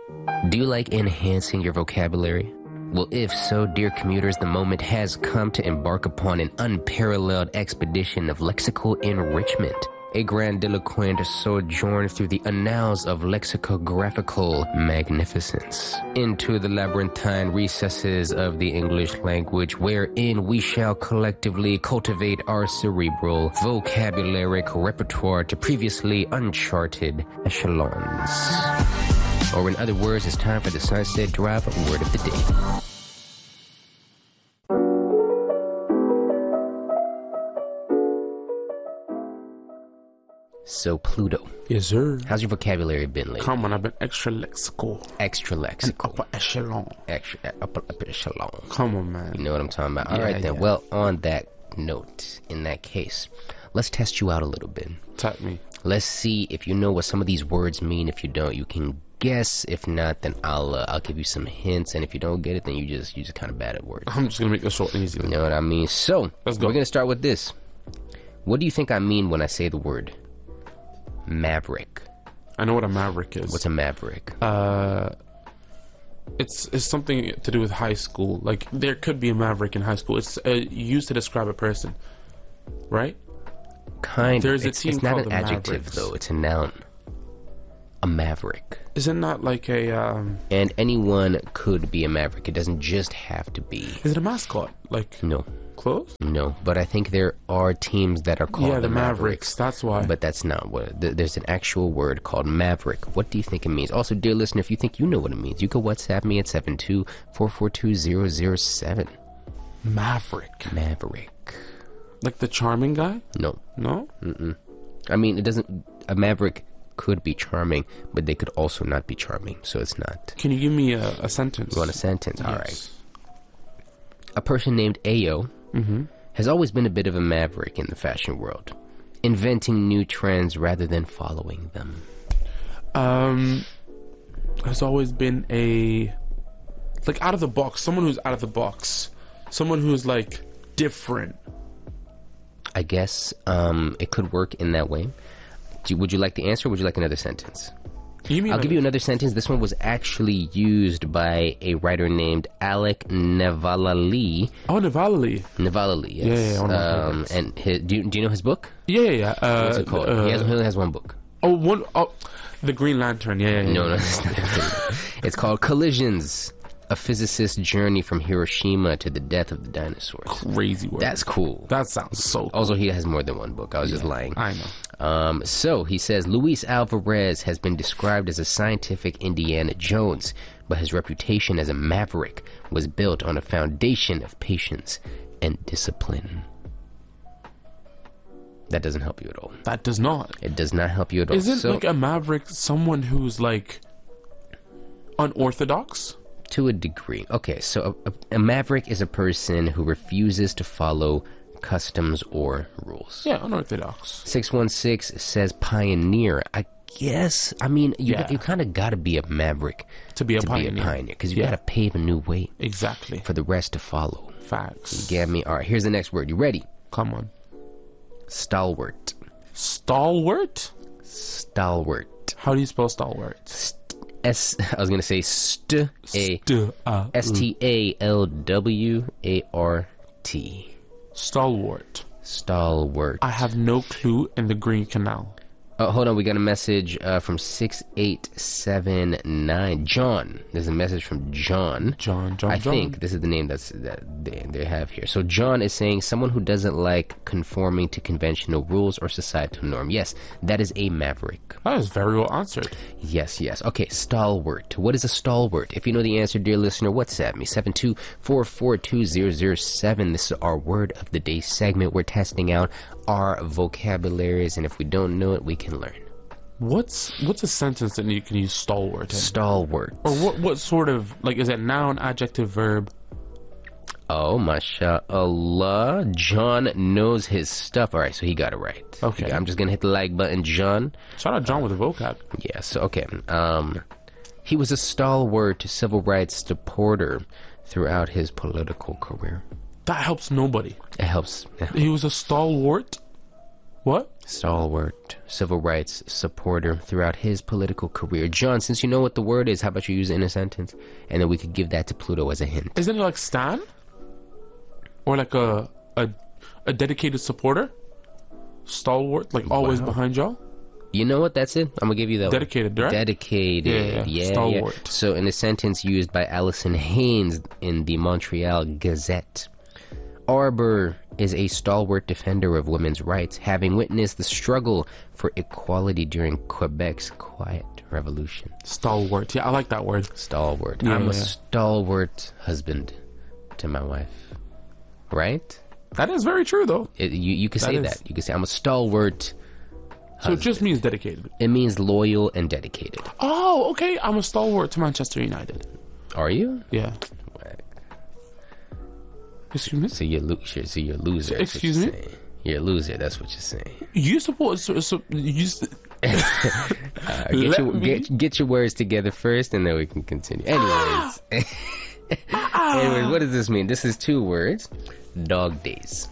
Do you like enhancing your vocabulary? Well, if so, dear commuters, the moment has come to embark upon an unparalleled expedition of lexical enrichment. A grandiloquent sojourn through the annals of lexicographical magnificence, into the labyrinthine recesses of the English language, wherein we shall collectively cultivate our cerebral vocabularic repertoire to previously uncharted echelons. Or in other words, it's time for the Sunset Drive Word of the Day. So, Pluto. Yes, sir. How's your vocabulary been lately? Come on, I've been extra lexical. Extra lexical. Upper echelon. Upper echelon. Come on, man. You know what I'm talking about. All right, then. Yeah. Well, on that note, in that case, let's test you out a little bit. Tap me. Let's see if you know what some of these words mean. If you don't, you can guess. If not, then I'll give you some hints. And if you don't get it, then you just kind of bad at words. I'm just gonna make this short and easy. You know what I mean? So, let's go. We're gonna start with this. What do you think I mean when I say the word maverick? I know what a maverick is. What's a maverick? It's something to do with high school. Like, there could be a maverick in high school. It's used to describe a person, right? Kind There's of. a team it's not called an the adjective, Mavericks. though. It's a noun. A maverick. Is it not like a And anyone could be a maverick. It doesn't just have to be. is it a mascot? Like, No. close? No. But I think there are teams that are called Yeah, the Mavericks. Mavericks. That's why. But that's not what. There's an actual word called maverick. What do you think it means? Also, dear listener, if you think you know what it means, you can WhatsApp me at 72442007. Maverick. Maverick. Like the charming guy? No. No? I mean, it doesn't. A maverick could be charming, but they could also not be charming, so it's not. Can you give me a sentence? You want a sentence? All right. Yes. A person named Ayo has always been a bit of a maverick in the fashion world, inventing new trends rather than following them. Has always been like out of the box. Someone who's out of the box. Someone who's like different. I guess it could work in that way. Would you like the answer, or would you like another sentence? I'll give you another sentence. This one was actually used by a writer named Alec Navalali. Oh, Navalny. Navalali, yes. Yeah, one of my favorites. And do you know his book? Yeah. What's it called? He only has one book. The Green Lantern. Yeah. No, it's not. It's called Collisions: A Physicist's Journey from Hiroshima to the Death of the Dinosaurs. Crazy word. That's cool. That sounds so cool. Also, he has more than one book. I was just lying. I know. So he says Luis Alvarez has been described as a scientific Indiana Jones, but his reputation as a maverick was built on a foundation of patience and discipline. That doesn't help you at all. That does not. It does not help you at all. Isn't like a maverick someone who's like unorthodox? To a degree. Okay, so a maverick is a person who refuses to follow customs or rules. Yeah, unorthodox. 616 says pioneer. I guess, I mean, you kind of got to be a maverick To be a pioneer. because you got to pave a new way Exactly. for the rest to follow. Facts. You get me? All right, here's the next word. You ready? Come on. Stalwart. Stalwart? Stalwart. How do you spell stalwart? I was going to say Stalwart. Stalwart. Stalwart. I have no clue in the Green Canal. Oh, hold on. We got a message from 6879. John. There's a message from John. John. I think this is the name that they have here. So John is saying someone who doesn't like conforming to conventional rules or societal norm. Yes, that is a maverick. That is very well answered. Yes. Okay, stalwart. What is a stalwart? If you know the answer, dear listener, WhatsApp me, 72442007. This is our Word of the Day segment. We're testing out our vocabularies, and if we don't know it, we can learn. What's a sentence that you can use stalwart in? Stalwart. Or what sort of, like, is it noun, adjective, verb? Oh, mashallah. John knows his stuff. All right, so he got it right. Okay. I'm just going to hit the like button, John. Shout out John with the vocab. Yes, okay. He was a stalwart civil rights supporter throughout his political career. That helps nobody. It helps. He was a stalwart. What? Stalwart civil rights supporter throughout his political career. John, since you know what the word is, how about you use it in a sentence? And then we could give that to Pluto as a hint. Isn't it like Stan? Or like a dedicated supporter? Stalwart, like always behind y'all? You know what? That's it. I'm gonna give you that. Dedicated, right? Dedicated. Yeah. Stalwart. Yeah. So, in a sentence used by Allison Haynes in the Montreal Gazette, Arbor is a stalwart defender of women's rights, having witnessed the struggle for equality during Quebec's Quiet Revolution. Stalwart. Yeah, I like that word. Stalwart. Yeah, I'm a yeah. stalwart husband to my wife. Right? That is very true, though. You can say is. that. You can say, I'm a stalwart. So it just means dedicated. It means loyal and dedicated. Oh, okay. I'm a stalwart to Manchester United. Are you? Yeah. Excuse me? So you're a loser. That's Excuse what me? you're saying. You're a loser. That's what you're saying. You support... Get your words together first, and then we can continue. Anyways. Anyways, what does this mean? This is 2 words. Dog days.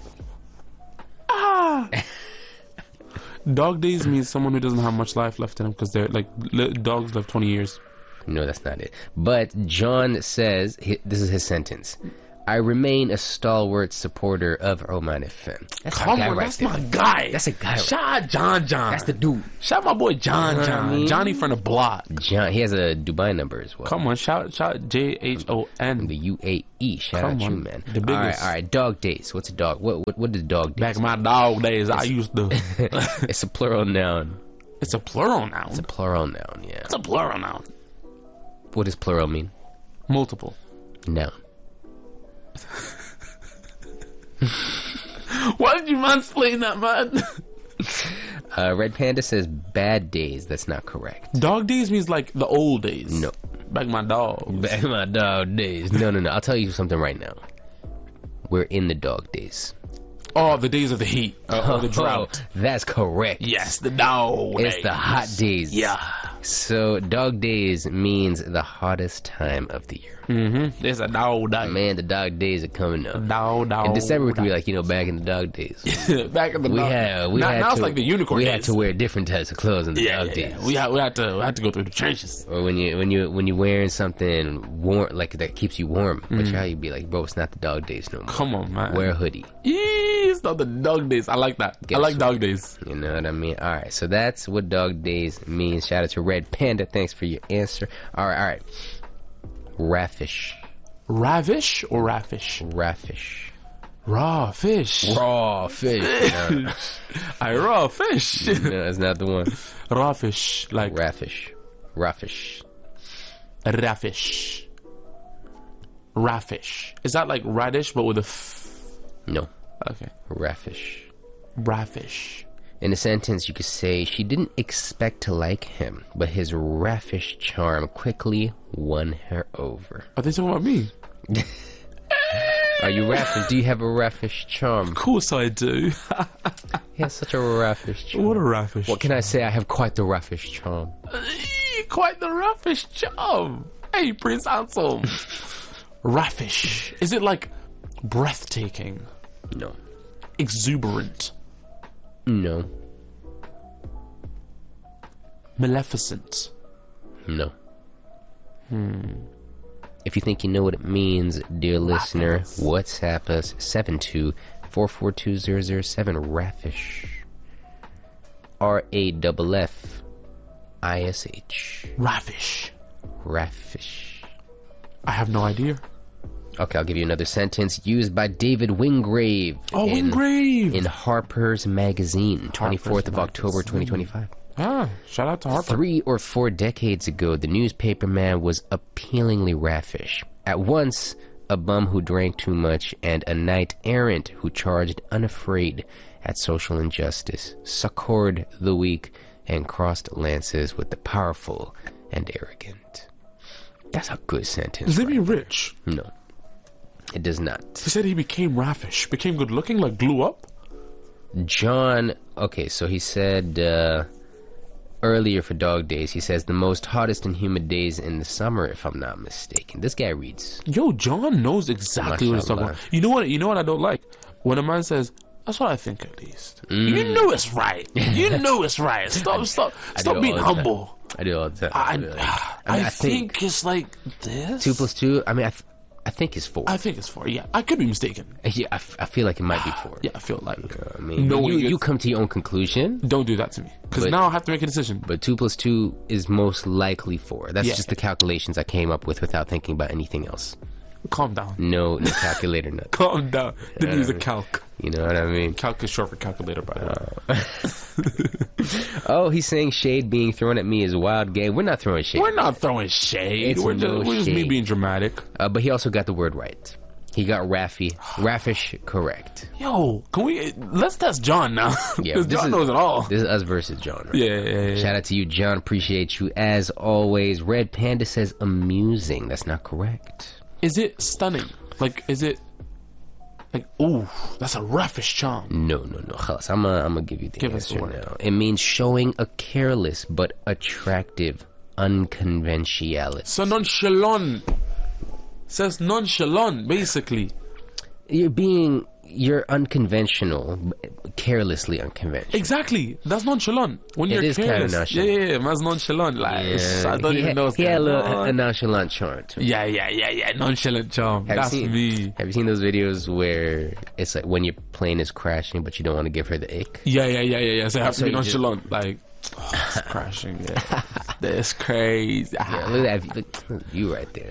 Dog days means someone who doesn't have much life left in them because they're like dogs live 20 years. No, that's not it. But John says, this is his sentence. I remain a stalwart supporter of Oman FM. That's Come on, that's my guy. That's a guy. Shout out John. That's the dude. Shout out my boy John. I mean? Johnny from the block. John, he has a Dubai number as well. Come on, shout JHON. The UAE. Shout Come out you, on, man. the biggest. All right. Dog days. What's a dog? What is dog days? Back in my dog days, I used to. It's a plural noun. It's a plural noun. It's a plural noun. Yeah. It's a plural noun. What does plural mean? Multiple. Noun. Why did you mansplain that, man? Red Panda says bad days. That's not correct. Dog days means like the old days. No. Back my dog. Back in my dog days. No. I'll tell you something right now. We're in the dog days. Oh, the days of the heat. Or the drought. That's correct. Yes, the dog It's days. the hot days. Yeah. So dog days means the hottest time of the year. Mm-hmm. It's a dog day. Man, the dog days are coming up. Dog. In December, we could be like, back in the dog days. Back in the We dog. had now to, it's like the unicorn We days. had to wear different types of clothes in the dog days. We had to go through the trenches. Or when you're wearing something warm, like that keeps you warm, but you'd be like, bro, it's not the dog days no more. Come on, man. Wear a hoodie. It's not the dog days. I like that. Guess I like what? dog days. You know what I mean? All right, so that's what dog days means. Shout out to Red Panda. Thanks for your answer. All right. Raffish. Ravish or raffish? Raffish. Raw fish. Raw fish. No, I raw fish. that's not the one. Raw fish. Like Raffish. Raffish. raffish. Raffish. Is that like radish but with a No. Okay. Raffish. Raffish. In a sentence, you could say, she didn't expect to like him, but his raffish charm quickly won her over. Are they talking about me? Are you raffish? Do you have a raffish charm? Of course I do. He has such a raffish charm. What a raffish. What can I say? I have quite the raffish charm. Quite the raffish job. Hey, Prince Handsome. Raffish. Is it like breathtaking? No. Exuberant? No. Maleficent? No. If you think you know what it means, dear listener, WhatsApp us 72442007 Raffish. RAFFISH. Raffish. Raffish. I have no idea. Okay, I'll give you another sentence used by David Wingrave. Oh, Wingrave! In Harper's Magazine, 24th of Harper's October, 2025. Ah, shout out to Harper. 3 or 4 decades ago, the newspaper man was appealingly raffish. At once, a bum who drank too much and a knight errant who charged unafraid at social injustice, succored the weak, and crossed lances with the powerful and arrogant. That's a good sentence. Does it mean rich? No, it does not. He said he became raffish. Became good looking, like glue up? John, okay, so he said earlier for dog days, he says the most hottest and humid days in the summer, if I'm not mistaken. This guy reads. Yo, John knows exactly what he's talking about. Mashallah. You know what I don't like? When a man says That's what I think, at least. You know it's right. You know it's right. Stop being humble. I do all the time. I think it's like this. 2 + 2. I mean, I think it's 4. I think it's 4. Yeah, I could be mistaken. Yeah, I feel like it might be 4. Yeah, I feel like. I mean, you come to your own conclusion. Don't do that to me, because now I have to make a decision. But 2 + 2 is most likely 4. That's Yeah. just the calculations I came up with without thinking about anything else. Calm down. No calculator, nothing. Calm down. Didn't use a calc. You know what I mean? Calc is short for calculator, by the way. Oh, he's saying shade being thrown at me is wild gay. We're not throwing shade. We're not throwing shade. It's We're no just me shade. being dramatic. But he also got the word right. He got raffish correct. Yo, let's test John now. Yeah, Because John knows it all. This is us versus John. Right? Yeah. Shout out to you, John. Appreciate you as always. Red Panda says amusing. That's not correct. Is it stunning? Like, is it like, ooh, that's a roughish charm? No. Khalas, I'm gonna give you the Give us the answer word. now. It means showing a careless but attractive unconventionality. So nonchalant. Says nonchalant, basically. You're unconventional, carelessly unconventional. Exactly. That's nonchalant. When you're is kinda careless. nonchalant. Yeah, man's nonchalant. Like, I don't he even had, know what's he had going a on. nonchalant charm to him. Yeah. Nonchalant charm. That's me. Have you seen those videos where it's like when your plane is crashing, but you don't want to give her the ick? Yeah. So I have to So be you just- nonchalant. Like, it's crashing. Yeah. That's crazy. Yeah, look at that. Look, you right there.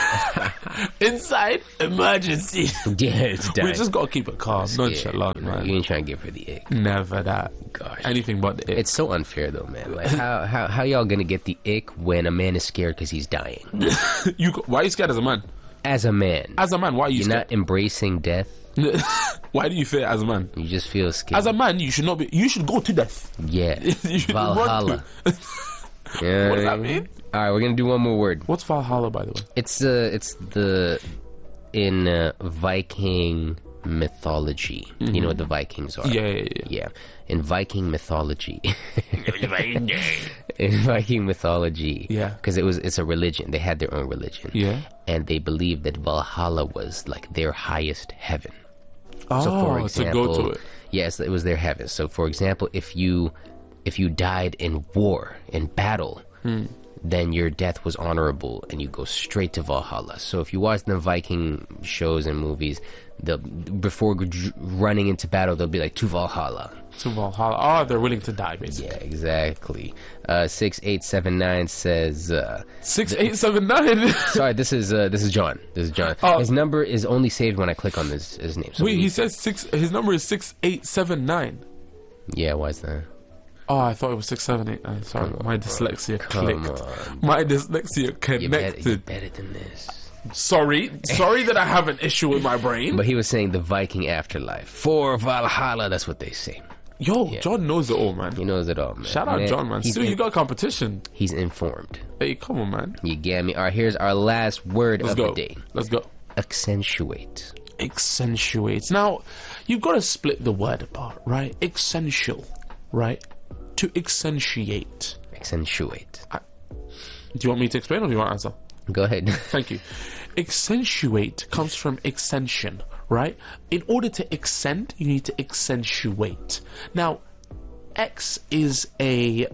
Inside emergency. Yeah, it's We dying. just gotta keep it calm. Nonchalant, You know, man. you ain't trying to give her the ick. Never that. Gosh. Anything but the It's so unfair though, man. Like how y'all gonna get the ick when a man is scared because he's dying? Why are you scared as a man? As a man, As a man, why are you you're scared? not embracing death. Why do you fear as a man? You just feel scared. As a man, you should not be. You should go to death. Yeah. You should Valhalla. run Yeah. What does that mean? All right, we're gonna do one more word. What's Valhalla, by the way? It's the in Viking mythology. You know what the Vikings are? Yeah. In Viking mythology. In Viking mythology. Yeah. Because it's a religion. They had their own religion. Yeah. And they believed that Valhalla was like their highest heaven. Oh, So for example, to go to it. yes, it was their heaven. So for example, if you died in war, in battle, then your death was honorable and you go straight to Valhalla. So if you watch the Viking shows and movies, before running into battle, they'll be like, to Valhalla. To Valhalla. Oh, they're willing to die, basically. Yeah, exactly. 6879 says 6879. sorry, this is John. This is John. Oh. His number is only saved when I click on his name. So Wait, he says his number is 6879. yeah, why is that? Oh, I thought it was 6789. Sorry, my dyslexia clicked. on. My dyslexia You're connected. better than this. Sorry that I have an issue with my brain. But he was saying the Viking afterlife. For Valhalla, that's what they say. Yo, John knows it all, man. He knows it all, man. Shout out John, man. Still, you got competition. He's informed. Hey, come on, man. You get me? All right, here's our last word Let's of go. the day. Let's go. Accentuate. Accentuates. Now, you've got to split the word apart, right? Essential, right? To accentuate. Accentuate. Do you want me to explain or do you want to answer? Go ahead. Thank you. Accentuate comes from extension, right? In order to accent, you need to accentuate. Now, X is a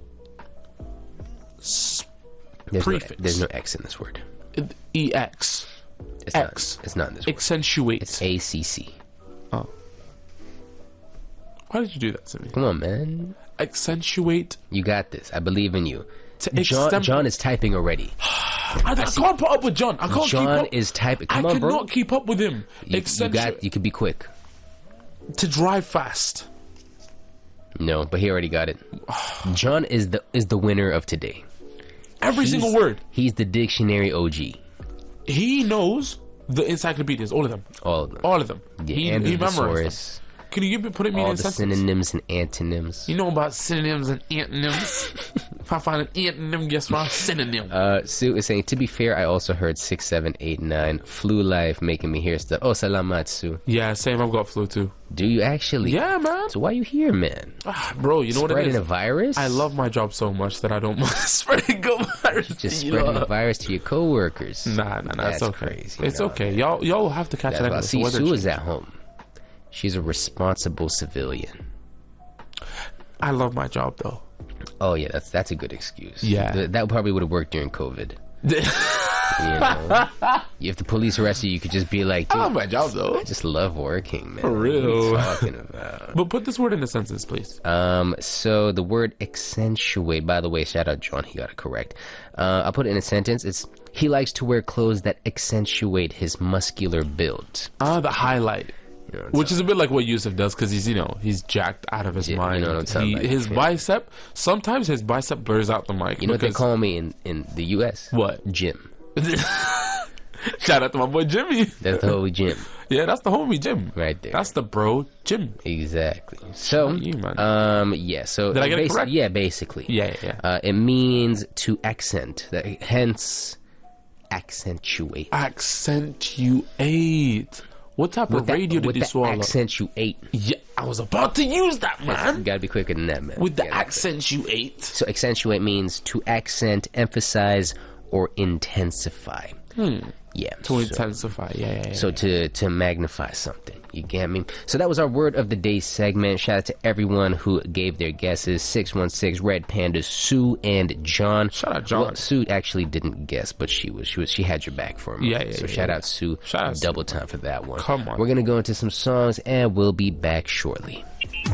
prefix. There's no X in this word. EX. It's X. Not, it's not in this word. Accentuate. It's ACC. Oh. Why did you do that to me? Come on, man. Accentuate. You got this. I believe in you. To John is typing already. I can't put up with John. I can't John keep up. is typing. Come I on, bro. cannot keep up with him. You Accentuate. could be quick. To drive fast. No, but he already got it. John is the winner of today. Every single word. He's the dictionary OG. He knows the encyclopedias, all of them. All of them. All of them. Yeah, he and the memorized them. thesaurus. Can you put it me All in the sentence? synonyms and antonyms. You know about synonyms and antonyms. If I find an antonym, guess what? Synonym. Sue is saying, to be fair, I also heard 6789 flu life making me hear stuff. Oh, salamat, Sue. Yeah, same. I've got flu too. Do you actually? Yeah, man. So why you here, man? Bro, you know what it Spreading is? a virus? I love my job so much that I don't mind spreading good virus. Just to you spreading a lot. virus to your coworkers. Nah, That's it's okay. crazy. It's no. okay. Y'all will have to catch That's it why anyway. see, so whether Sue it's- is at home. She's a responsible civilian. I love my job though. Oh yeah, that's a good excuse. Yeah. That probably would have worked during COVID. You know, if the police arrested you, you could just be like, I love my job though. I just love working, man. For real. What are you talking about? But put this word in a sentence, please. So the word accentuate, by the way, shout out John, he got it correct. I'll put it in a sentence. It's, he likes to wear clothes that accentuate his muscular build. The highlight. You know, which is a bit like what Yusuf does, because he's jacked out of his mind. You know what I'm talking about. His bicep, sometimes his bicep blurs out the mic. You know what they call me in the U.S.? What? Jim. Shout out to my boy Jimmy. That's the homie Jim. Yeah, that's the homie Jim. Right there. That's the bro Jim. Exactly. So, you, man. yeah. So did I get it correct? Yeah, basically. Yeah. It means to accent. Hence, accentuate. Accentuate. What type of radio did you swallow? Accentuate. Yeah, I was about to use that, man. You gotta be quicker than that, man. With the accentuate. So accentuate means to accent, emphasize, or intensify. Yeah. To intensify. Yeah. So to magnify something. You get me? So that was our word of the day segment. Shout out to everyone who gave their guesses. 616 Red Panda, Sue and John. Shout out John. Well, Sue actually didn't guess, but she had your back for me. Yeah. So shout out Sue. Shout out double time for that one. Come on. We're gonna go into some songs and we'll be back shortly.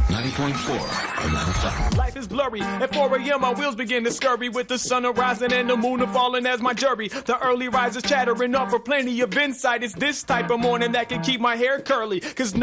90.4. Life is blurry. At 4 a.m. my wheels begin to scurry with the sun rising and the moon falling as my jury. The early risers chattering off for plenty of insight. It's this type of morning that can keep my hair curly. Cause